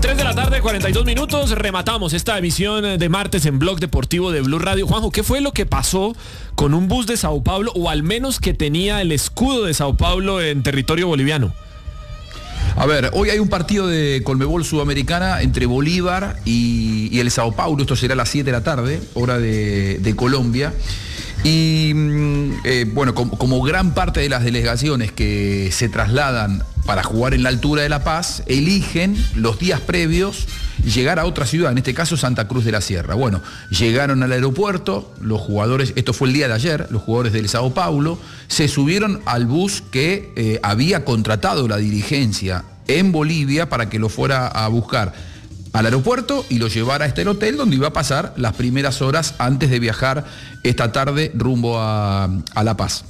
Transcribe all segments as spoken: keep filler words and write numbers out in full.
tres de la tarde, cuarenta y dos minutos, rematamos esta emisión de martes en Blog Deportivo de Blue Radio. Juanjo, ¿qué fue lo que pasó con un bus de Sao Paulo, o al menos que tenía el escudo de Sao Paulo en territorio boliviano? A ver, hoy hay un partido de Conmebol Sudamericana entre Bolívar y, y el Sao Paulo. Esto será a las siete de la tarde, hora de, de Colombia. Y eh, bueno, como, como gran parte de las delegaciones que se trasladan para jugar en la altura de La Paz, eligen los días previos llegar a otra ciudad, en este caso Santa Cruz de la Sierra. Bueno, llegaron al aeropuerto, los jugadores, esto fue el día de ayer, los jugadores del Sao Paulo, se subieron al bus que eh, había contratado la dirigencia en Bolivia para que lo fuera a buscar al aeropuerto y lo llevara hasta el hotel donde iba a pasar las primeras horas antes de viajar esta tarde rumbo a, a La Paz.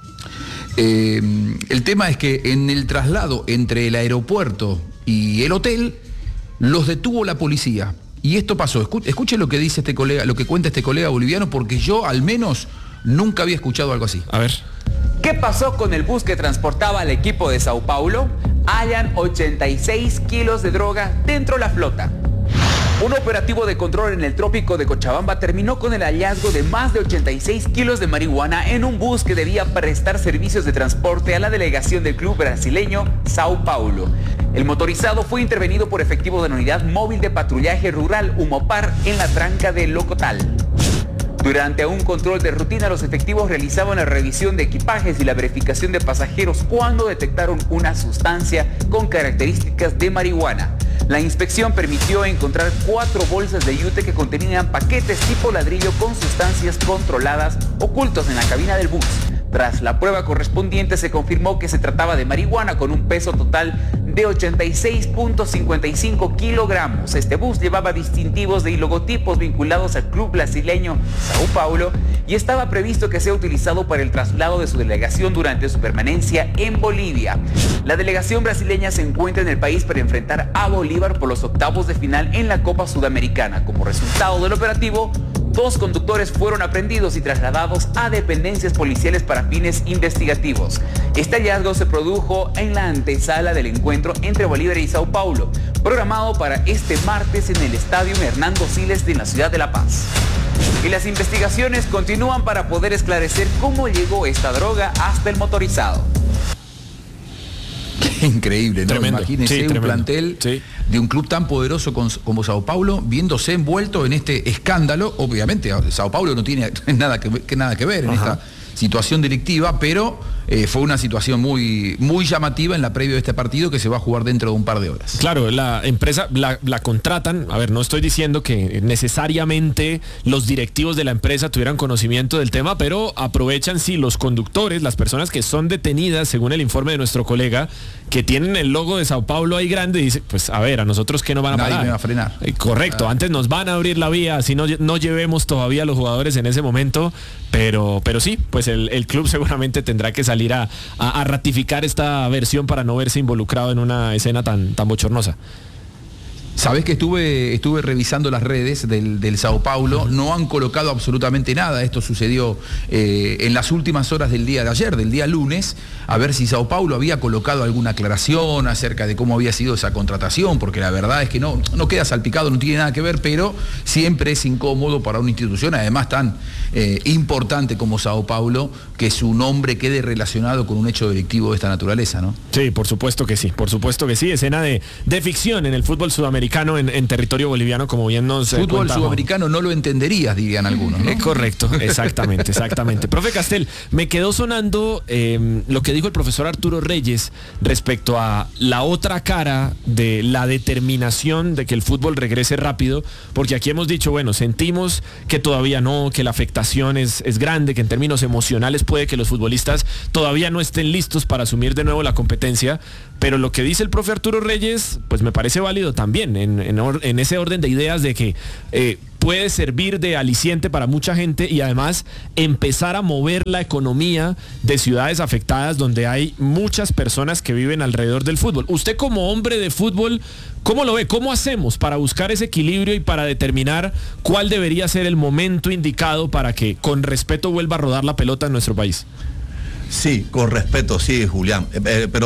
Eh, el tema es que en el traslado entre el aeropuerto y el hotel los detuvo la policía. Y esto pasó. Escuche, escuche lo que dice este colega, lo que cuenta este colega boliviano, porque yo al menos nunca había escuchado algo así. A ver. ¿Qué pasó con el bus que transportaba al equipo de Sao Paulo? Hallan ochenta y seis kilos de droga dentro de la flota. Un operativo de control en el trópico de Cochabamba terminó con el hallazgo de más de ochenta y seis kilos de marihuana en un bus que debía prestar servicios de transporte a la delegación del club brasileño Sao Paulo. El motorizado fue intervenido por efectivos de la Unidad Móvil de Patrullaje Rural Humopar en la tranca de Locotal. Durante un control de rutina, los efectivos realizaban la revisión de equipajes y la verificación de pasajeros cuando detectaron una sustancia con características de marihuana. La inspección permitió encontrar cuatro bolsas de yute que contenían paquetes tipo ladrillo con sustancias controladas ocultos en la cabina del bus. Tras la prueba correspondiente se confirmó que se trataba de marihuana con un peso total de ochenta y seis punto cincuenta y cinco kilogramos. Este bus llevaba distintivos y logotipos vinculados al club brasileño Sao Paulo y estaba previsto que sea utilizado para el traslado de su delegación durante su permanencia en Bolivia. La delegación brasileña se encuentra en el país para enfrentar a Bolívar por los octavos de final en la Copa Sudamericana. Como resultado del operativo, dos conductores fueron aprehendidos y trasladados a dependencias policiales para fines investigativos. Este hallazgo se produjo en la antesala del encuentro entre Bolívar y Sao Paulo, programado para este martes en el Estadio Hernando Siles de la ciudad de La Paz. Y las investigaciones continúan para poder esclarecer cómo llegó esta droga hasta el motorizado. Qué increíble, ¿no? Tremendo. Imagínense Sí, un tremendo. plantel Sí. de un club tan poderoso como Sao Paulo viéndose envuelto en este escándalo. Obviamente, Sao Paulo no tiene nada que, que, nada que ver en Ajá. esta situación delictiva, pero eh, fue una situación muy, muy llamativa en la previa de este partido que se va a jugar dentro de un par de horas. Claro, la empresa la, la contratan. A ver, no estoy diciendo que necesariamente los directivos de la empresa tuvieran conocimiento del tema, pero aprovechan sí los conductores, las personas que son detenidas, según el informe de nuestro colega, que tienen el logo de Sao Paulo ahí grande, y dice, pues a ver, a nosotros qué nos van a Nadie pagar. me va a frenar. Eh, correcto, Ah. antes nos van a abrir la vía, así no, no llevemos todavía a los jugadores en ese momento, pero, pero sí, pues el, el club seguramente tendrá que salir a, a, a ratificar esta versión para no verse involucrado en una escena tan, tan bochornosa. Sabés que estuve, estuve revisando las redes del, del Sao Paulo, no han colocado absolutamente nada. Esto sucedió eh, en las últimas horas del día de ayer, del día lunes, a ver si Sao Paulo había colocado alguna aclaración acerca de cómo había sido esa contratación, porque la verdad es que no, no queda salpicado, no tiene nada que ver, pero siempre es incómodo para una institución, además tan eh, importante como Sao Paulo, que su nombre quede relacionado con un hecho delictivo de esta naturaleza, ¿no? Sí, por supuesto que sí, por supuesto que sí. Escena de, de ficción en el fútbol sudamericano en, en territorio boliviano, como bien nos eh, Fútbol cuenta Juan. sudamericano no lo entenderías, dirían algunos, ¿no? Eh, correcto, exactamente, exactamente. Profe Castel, me quedó sonando eh, lo que dijo el profesor Arturo Reyes respecto a la otra cara de la determinación de que el fútbol regrese rápido, porque aquí hemos dicho, bueno, sentimos que todavía no, que la afectación es, es grande, que en términos emocionales puede que los futbolistas todavía no estén listos para asumir de nuevo la competencia, pero lo que dice el profe Arturo Reyes, pues me parece válido también, en, en, or, en ese orden de ideas de que eh, puede servir de aliciente para mucha gente y además empezar a mover la economía de ciudades afectadas donde hay muchas personas que viven alrededor del fútbol. Usted como hombre de fútbol, ¿cómo lo ve? ¿Cómo hacemos para buscar ese equilibrio y para determinar cuál debería ser el momento indicado para que con respeto vuelva a rodar la pelota en nuestro país? Sí, con respeto, sí, Julián. Eh, pero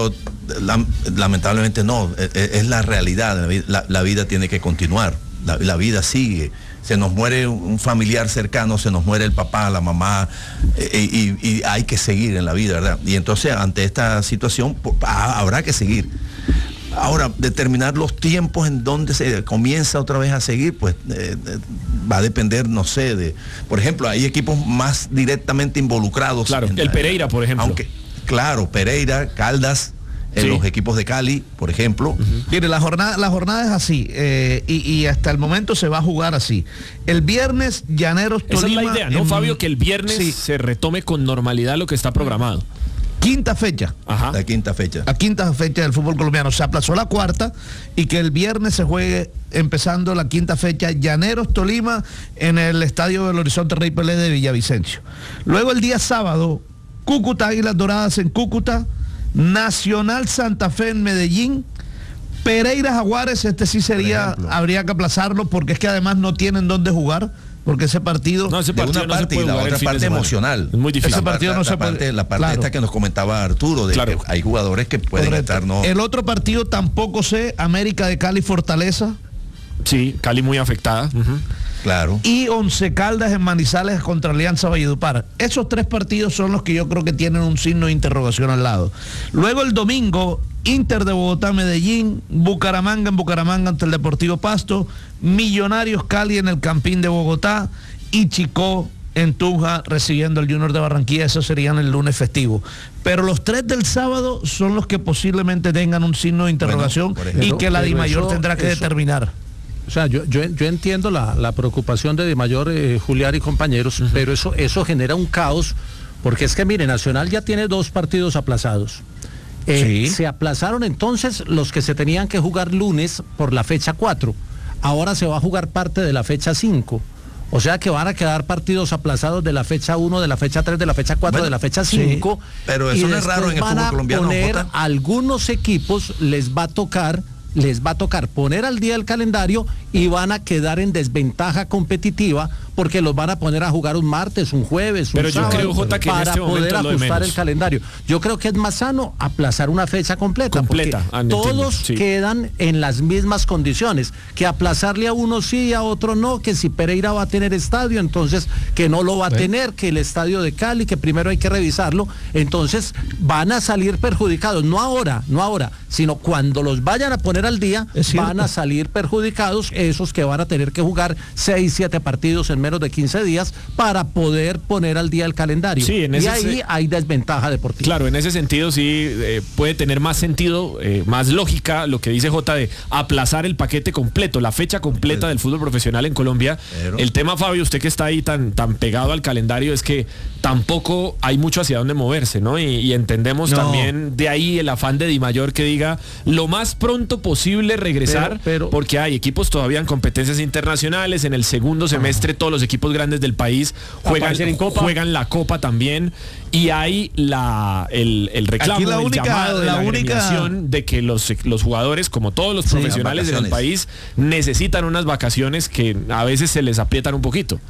la, lamentablemente no, es, es la realidad, la, la vida tiene que continuar, la, la vida sigue. Se nos muere un familiar cercano, se nos muere el papá, la mamá, eh, y, y hay que seguir en la vida, ¿verdad? Y entonces ante esta situación pues, habrá que seguir. Ahora, determinar los tiempos en donde se comienza otra vez a seguir, pues eh, va a depender, no sé, de, por ejemplo, hay equipos más directamente involucrados. Claro, en, el Pereira, por ejemplo. Aunque, claro, Pereira, Caldas, en sí. Los equipos de Cali, por ejemplo. Uh-huh. Mire, la jornada, la jornada es así, eh, y, y hasta el momento se va a jugar así. El viernes, Llaneros Tolima. Esa es la idea, ¿no, en, Fabio? Que el viernes sí. se retome con normalidad lo que está programado. Quinta fecha. Ajá. La quinta fecha. La quinta fecha del fútbol colombiano. Se aplazó la cuarta y que el viernes se juegue, empezando la quinta fecha, Llaneros Tolima en el Estadio del Horizonte Rey Pelé de Villavicencio. Luego el día sábado, Cúcuta Águilas Doradas en Cúcuta, Nacional Santa Fe en Medellín, Pereira Jaguares, este sí sería, habría que aplazarlo porque es que además no tienen dónde jugar. Porque ese partido, no, ese partido de una no parte y la otra parte emocional. Es muy difícil. Ese partido la, no la, se puede. Parte, la parte claro. esta que nos comentaba Arturo, de claro. que hay jugadores que pueden Correcto. estar no. El otro partido tampoco sé, América de Cali Fortaleza. Sí, Cali muy afectada. Uh-huh. Claro. Y Once Caldas en Manizales contra Alianza Valledupar. Esos tres partidos son los que yo creo que tienen un signo de interrogación al lado. Luego el domingo, Inter de Bogotá, Medellín, Bucaramanga en Bucaramanga ante el Deportivo Pasto, Millonarios Cali en el Campín de Bogotá y Chicó en Tunja recibiendo al Junior de Barranquilla. Esos serían el lunes festivo. Pero los tres del sábado son los que posiblemente tengan un signo de interrogación, bueno, y que la DIMAYOR tendrá que eso, determinar. O sea, yo, yo, yo entiendo la, la preocupación de DIMAYOR, eh, Julián y compañeros, uh-huh. pero eso, eso genera un caos, porque es que, mire, Nacional ya tiene dos partidos aplazados. Eh, sí. Se aplazaron entonces los que se tenían que jugar lunes por la fecha cuatro. Ahora se va a jugar parte de la fecha cinco. O sea que van a quedar partidos aplazados de la fecha uno, de la fecha tres, de la fecha cuatro, bueno, de la fecha cinco. Sí, pero eso no es raro en el fútbol colombiano. Poner algunos equipos les va a tocar, les va a tocar poner al día el calendario y van a quedar en desventaja competitiva porque los van a poner a jugar un martes, un jueves, un pero sábado, yo creo, Jota, que para en este poder ajustar el calendario. Yo creo que es más sano aplazar una fecha completa, completa porque todos sí. quedan en las mismas condiciones, que aplazarle a uno sí, a otro no, que si Pereira va a tener estadio, entonces que no lo va a ¿Eh? tener, que el estadio de Cali, que primero hay que revisarlo, entonces van a salir perjudicados, no ahora, no ahora, sino cuando los vayan a poner al día, van a salir perjudicados esos que van a tener que jugar seis, siete partidos en menos de quince días para poder poner al día el calendario. Sí, en y ese ahí se... hay desventaja deportiva. Claro, en ese sentido sí eh, puede tener más sentido, eh, más lógica lo que dice Jota de aplazar el paquete completo, la fecha completa pues, del fútbol profesional en Colombia. Pero... El tema, Fabio, usted que está ahí tan, tan pegado al calendario, es que tampoco hay mucho hacia dónde moverse, ¿no? Y, y entendemos no. también de ahí el afán de DIMAYOR que diga lo más pronto posible regresar, pero, pero... porque hay equipos todavía en competencias internacionales, en el segundo semestre todos los equipos grandes del país juegan, juegan la Copa también, y hay la el, el reclamo, la el única, llamado de la, la única... de que los, los jugadores, como todos los profesionales sí, del país, necesitan unas vacaciones que a veces se les aprietan un poquito.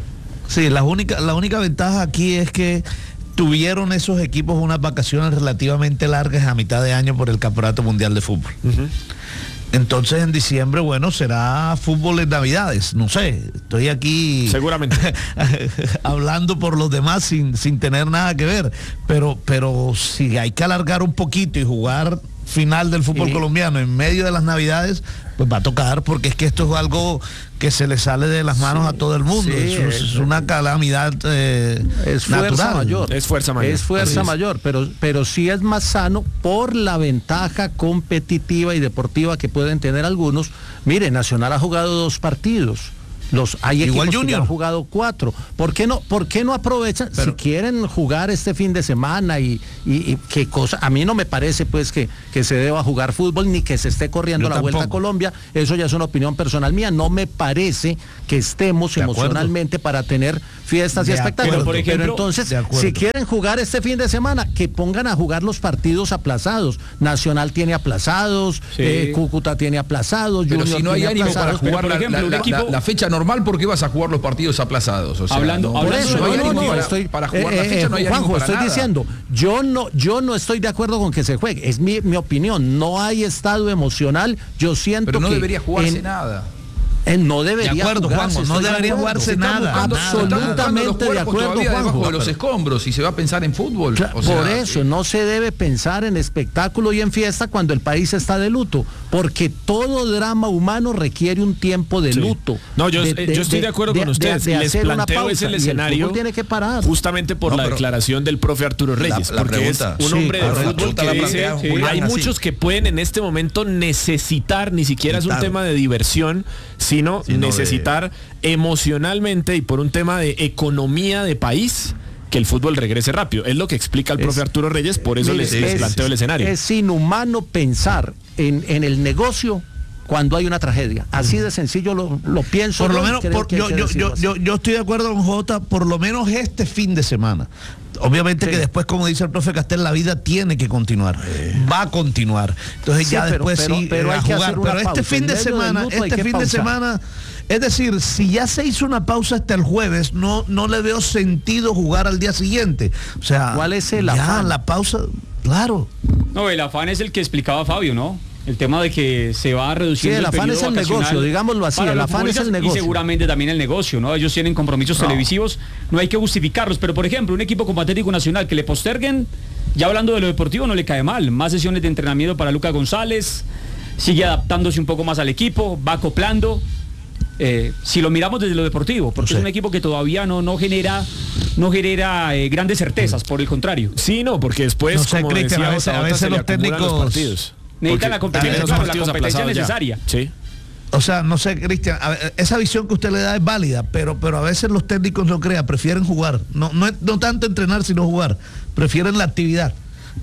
Sí, la única, la única ventaja aquí es que tuvieron esos equipos unas vacaciones relativamente largas a mitad de año por el Campeonato Mundial de Fútbol. Uh-huh. Entonces en diciembre, bueno, será fútbol en Navidades, no sé, estoy aquí seguramente hablando por los demás sin, sin tener nada que ver, pero, pero si hay que alargar un poquito y jugar final del fútbol sí. colombiano en medio de las Navidades, pues va a tocar, porque es que esto es algo que se le sale de las manos sí, a todo el mundo. Sí, es, es una calamidad eh, es fuerza natural. mayor. Es fuerza mayor. Es fuerza es. mayor, pero, pero sí es más sano por la ventaja competitiva y deportiva que pueden tener algunos. Mire, Nacional ha jugado dos partidos. Los, hay Igual equipos Junior. que han jugado cuatro. ¿Por qué no, por qué no aprovechan? Pero, si quieren jugar este fin de semana y, y, y qué cosa, a mí no me parece pues que, que se deba jugar fútbol ni que se esté corriendo la tampoco. Vuelta a Colombia. Eso ya es una opinión personal mía. No me parece que estemos de emocionalmente acuerdo. para tener fiestas de y espectáculos. Acuerdo, por ejemplo, Pero entonces, si quieren jugar este fin de semana, que pongan a jugar los partidos aplazados. Nacional tiene aplazados, sí. eh, Cúcuta tiene aplazados, Pero Junior si no hay tiene ánimo aplazados. para jugar Pero, por la, ejemplo, la, un la, equipo... la, la fecha normal normal porque vas a jugar los partidos aplazados. O sea, Hablando- no, hablando por eso de- no hay no, ánimo no, para, estoy, para jugar eh, la fecha, eh, no hay Juanjo, ánimo para estoy nada. diciendo, yo no, yo no estoy de acuerdo con que se juegue, es mi, mi opinión, no hay estado emocional, yo siento Pero no que debería jugarse en- nada. Eh, no debería De acuerdo, jugarse, Juanjo, no estoy de debería acuerdo. jugarse Se está nada, buscando nada, absolutamente los de cuerpos acuerdo, todavía debajo Juanjo. de los escombros y se va a pensar en fútbol. Cla- O sea, Por eso, no se debe pensar en espectáculo y en fiesta cuando el país está de luto, porque todo drama humano requiere un tiempo de Sí. luto. No, yo, eh, yo estoy de acuerdo con ustedes. Les hacer una planteo pausa, ese y el escenario fútbol tiene que parar. justamente por No, la pero declaración del profe Arturo Reyes, la porque pregunta- es un Sí, hombre de correcto. fútbol pregunta que la dice, plantea sí, Julián hay así. muchos que pueden en este momento necesitar, ni siquiera es un Claro. tema de diversión, sino Sino de- necesitar emocionalmente y por un tema de economía de país, que el fútbol regrese rápido. Es lo que explica el profe Es- Arturo Reyes, por eso Mire, les, les es- planteo el escenario. Es inhumano pensar en, en el negocio cuando hay una tragedia. Así de sencillo lo, lo pienso. Por lo yo y menos, creo por- que hay yo, que yo, decirlo yo, así. yo, yo estoy de acuerdo con Jota, por lo menos este fin de semana. Obviamente Sí. que después, como dice el profe Castel, la vida tiene que continuar, va a continuar. Entonces Sí, ya pero- después pero- sí pero eh, hay a que jugar. hacer una Pero este pausa. fin En de medio del semana, luto hay este que fin de pausar. semana, es decir, si ya se hizo una pausa hasta el jueves, no, no le veo sentido jugar al día siguiente. O sea, ¿Cuál es el ya afán? la pausa, claro. No, el afán es el que explicaba Fabio, ¿no? El tema de que se va reduciendo Sí, el afán periodo es el vacacional negocio, digámoslo así, para el los afán es el futbolistas negocio. Y seguramente también el negocio, ¿no? Ellos tienen compromisos No. televisivos, no hay que justificarlos, pero por ejemplo, un equipo como Atlético Nacional que le posterguen, ya hablando de lo deportivo, no le cae mal. Más sesiones de entrenamiento para Lucas González, sigue adaptándose un poco más al equipo, va acoplando. Eh, si lo miramos desde lo deportivo, porque Sí. es un equipo que todavía no, no genera, no genera eh, grandes certezas, por el contrario. Sí, no, porque después, No sé, como Cristian, decía a veces- Bota, a Bota, veces se le los acumulan técnicos partidos. Necesitan Porque la competencia, tienen los claro, la partidos competencia aplazados ya. necesaria. Sí. O sea, no sé, Cristian, a ver, esa visión que usted le da es válida, pero, pero a veces los técnicos no crean, prefieren jugar. No, no, es- no tanto entrenar, sino jugar. Prefieren la actividad.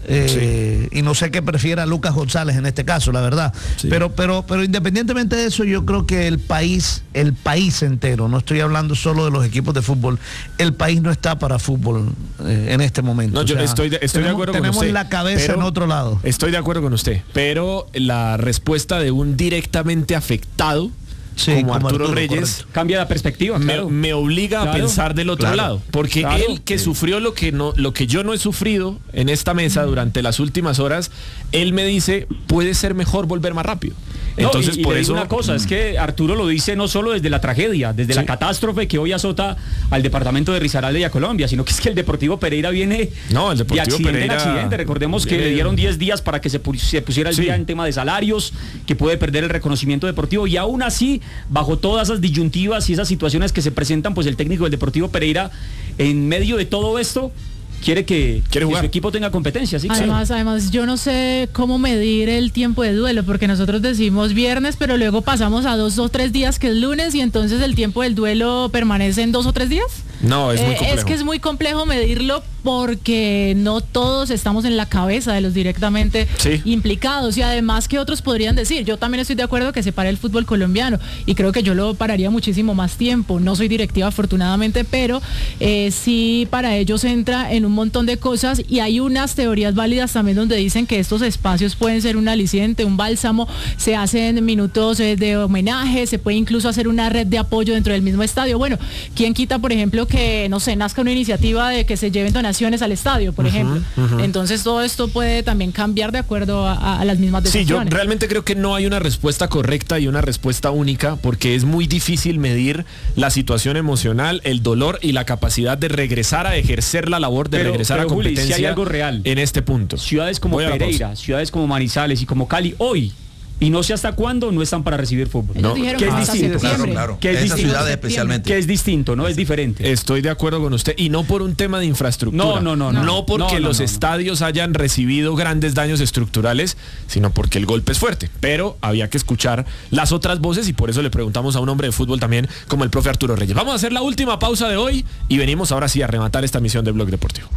Eh, y no sé qué prefiera Lucas González en este caso, la verdad. Sí. Pero, pero, pero independientemente de eso, yo creo que el país, el país entero, no estoy hablando solo de los equipos de fútbol, el país no está para fútbol eh, en este momento. No, yo O sea, estoy de, estoy de tenemos- acuerdo con tenemos usted. la cabeza pero en otro lado. Estoy de acuerdo con usted, pero la respuesta de un directamente afectado, Sí, como, como Arturo, Arturo, Reyes, correcto. Cambia la perspectiva, me, claro. me obliga a Claro. pensar del otro Claro. lado, porque Claro. él que sufrió lo que no lo que yo no he sufrido en esta mesa durante las últimas horas, él me dice, puede ser mejor volver más rápido. No, Entonces, y, y por le digo eso una cosa, es que Arturo lo dice no solo desde la tragedia, desde Sí. la catástrofe que hoy azota al departamento de Risaralda y a Colombia, sino que es que el Deportivo Pereira viene No, el Deportivo de accidente Pereira en accidente. Recordemos que viene- le dieron diez días para que se, pu- se pusiera el Sí. día en tema de salarios, que puede perder el reconocimiento deportivo y aún así, bajo todas esas disyuntivas y esas situaciones que se presentan, pues el técnico del Deportivo Pereira, en medio de todo esto, quiere que, Quiere que jugar. su equipo tenga competencia. ¿sí? Además, además, yo no sé cómo medir el tiempo de duelo, porque nosotros decimos viernes, pero luego pasamos a dos o tres días que es lunes y entonces el tiempo del duelo permanece en dos o tres días. no es muy Eh, complejo. es que es muy complejo medirlo porque no todos estamos en la cabeza de los directamente Sí. implicados y además que otros podrían decir, yo también estoy de acuerdo que se pare el fútbol colombiano y creo que yo lo pararía muchísimo más tiempo, no soy directiva afortunadamente, pero eh, sí para ellos entra en un montón de cosas y hay unas teorías válidas también donde dicen que estos espacios pueden ser un aliciente, un bálsamo, se hacen minutos eh, de homenaje, se puede incluso hacer una red de apoyo dentro del mismo estadio. Bueno, ¿quién quita, por ejemplo, que, no sé, nazca una iniciativa de que se lleven donaciones al estadio, por ejemplo? Entonces todo esto puede también cambiar de acuerdo a, a las mismas Sí, yo decisiones. realmente creo que no hay una respuesta correcta y una respuesta única porque es muy difícil medir la situación emocional, el dolor y la capacidad de regresar a ejercer la labor de Pero- regresar pero, a Juli, si competencia hay algo real. en este punto. Ciudades como Voy a la Pereira, pausa. ciudades como Manizales y como Cali, hoy, y no sé hasta cuándo, no están para recibir fútbol. Ellos No, dijeron que es que hasta distinto. Claro, septiembre. claro. Que es Esas distinto. ciudades Septiembre. especialmente. Que es distinto, ¿no? Es diferente. Estoy de acuerdo con usted y no por un tema de infraestructura. No, no, no, no. No porque No, no, los no, no. estadios hayan recibido grandes daños estructurales, sino porque el golpe es fuerte. Pero había que escuchar las otras voces y por eso le preguntamos a un hombre de fútbol también como el profe Arturo Reyes. Vamos a hacer la última pausa de hoy y venimos ahora sí a rematar esta misión de Blog Deportivo.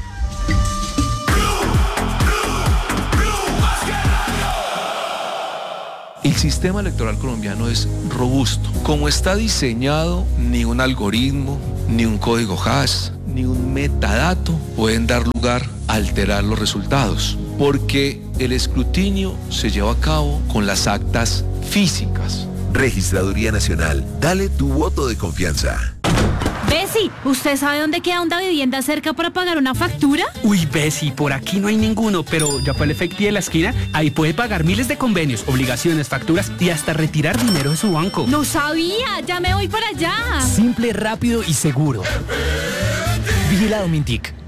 El sistema electoral colombiano es robusto. Como está diseñado, ni un algoritmo, ni un código hash, ni un metadato pueden dar lugar a alterar los resultados, porque el escrutinio se lleva a cabo con las actas físicas Registraduría Nacional. Dale tu voto de confianza. Bessie, ¿usted sabe dónde queda una vivienda cerca para pagar una factura? Uy, Bessie, por aquí no hay ninguno, pero ya fue el Efecti de la esquina. Ahí puede pagar miles de convenios, obligaciones, facturas y hasta retirar dinero de su banco. No sabía, ya me voy para allá. Simple, rápido y seguro. Vigilado Mintic.